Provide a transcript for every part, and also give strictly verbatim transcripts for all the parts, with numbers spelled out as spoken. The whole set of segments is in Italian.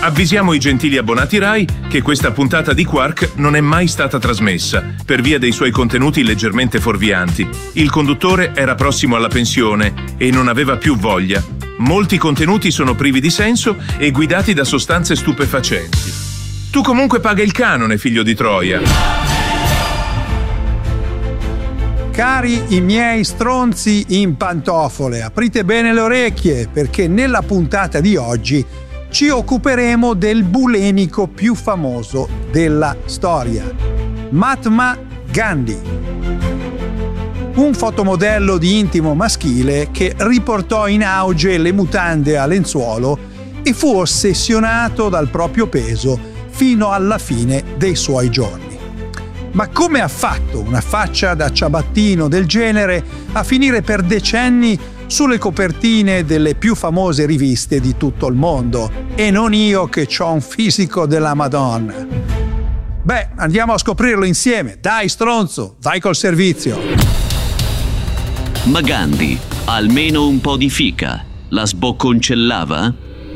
Avvisiamo i gentili abbonati Rai che questa puntata di Quark non è mai stata trasmessa per via dei suoi contenuti leggermente fuorvianti. Il conduttore era prossimo alla pensione e non aveva più voglia. Molti contenuti sono privi di senso e guidati da sostanze stupefacenti. Tu comunque paga il canone, figlio di Troia. Cari i miei stronzi in pantofole, aprite bene le orecchie perché nella puntata di oggi ci occuperemo del bulimico più famoso della storia, Mahatma Gandhi. Un fotomodello di intimo maschile che riportò in auge le mutande a lenzuolo e fu ossessionato dal proprio peso fino alla fine dei suoi giorni. Ma come ha fatto una faccia da ciabattino del genere a finire per decenni sulle copertine delle più famose riviste di tutto il mondo, e non io che ho un fisico della Madonna? Beh, andiamo a scoprirlo insieme. Dai stronzo, vai col servizio. Ma Gandhi, almeno un po' di fica, la sbocconcellava?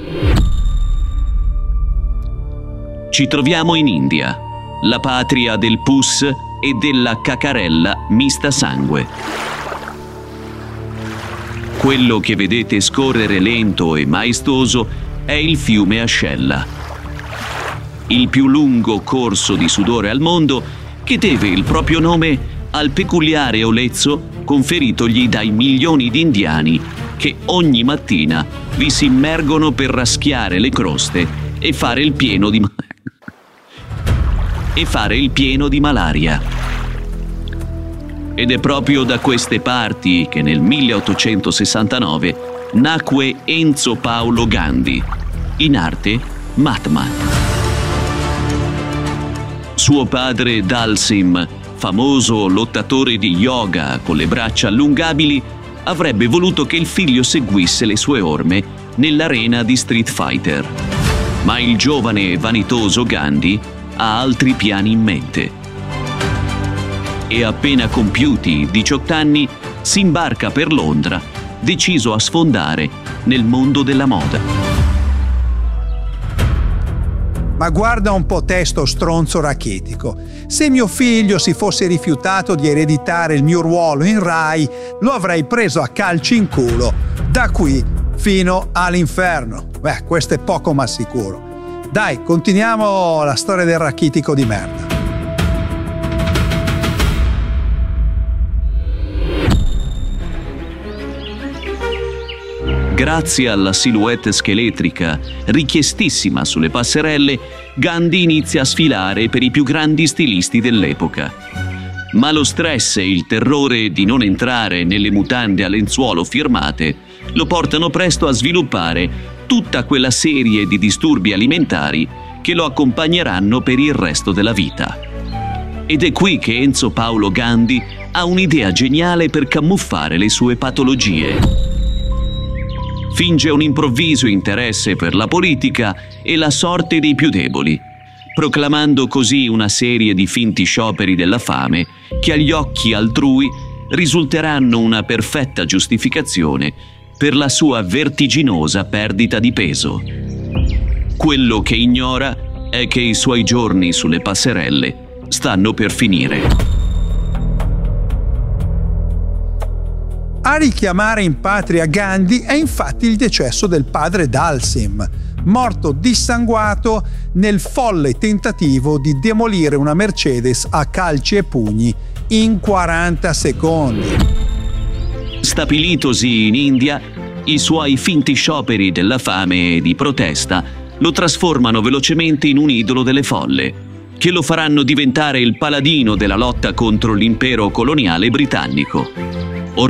Ci troviamo in India, la patria del pus e della cacarella mista sangue. Quello che vedete scorrere lento e maestoso è il fiume Ascella, il più lungo corso di sudore al mondo che deve il proprio nome al peculiare olezzo conferitogli dai milioni di indiani che ogni mattina vi si immergono per raschiare le croste e fare il pieno di e fare il pieno di malaria. Ed è proprio da queste parti che nel milleottocentosessantanove nacque Enzo Paolo Gandhi, in arte Mahatma. Suo padre Dalsim, famoso lottatore di yoga con le braccia allungabili, avrebbe voluto che il figlio seguisse le sue orme nell'arena di Street Fighter. Ma il giovane e vanitoso Gandhi ha altri piani in mente. E appena compiuti diciotto anni si imbarca per Londra, deciso a sfondare nel mondo della moda. Ma guarda un po' te sto stronzo rachetico. Se mio figlio si fosse rifiutato di ereditare il mio ruolo in Rai, lo avrei preso a calci in culo, da qui fino all'inferno. Beh, questo è poco ma sicuro. Dai, continuiamo la storia del rachitico di merda. Grazie alla silhouette scheletrica, richiestissima sulle passerelle, Gandhi inizia a sfilare per i più grandi stilisti dell'epoca. Ma lo stress e il terrore di non entrare nelle mutande a lenzuolo firmate lo portano presto a sviluppare tutta quella serie di disturbi alimentari che lo accompagneranno per il resto della vita. Ed è qui che Enzo Paolo Gandhi ha un'idea geniale per camuffare le sue patologie. Finge un improvviso interesse per la politica e la sorte dei più deboli, proclamando così una serie di finti scioperi della fame che agli occhi altrui risulteranno una perfetta giustificazione per la sua vertiginosa perdita di peso. Quello che ignora è che i suoi giorni sulle passerelle stanno per finire. A richiamare in patria Gandhi è infatti il decesso del padre Dalsim, morto dissanguato nel folle tentativo di demolire una Mercedes a calci e pugni in quaranta secondi. Stabilitosi in India, i suoi finti scioperi della fame e di protesta lo trasformano velocemente in un idolo delle folle, che lo faranno diventare il paladino della lotta contro l'impero coloniale britannico.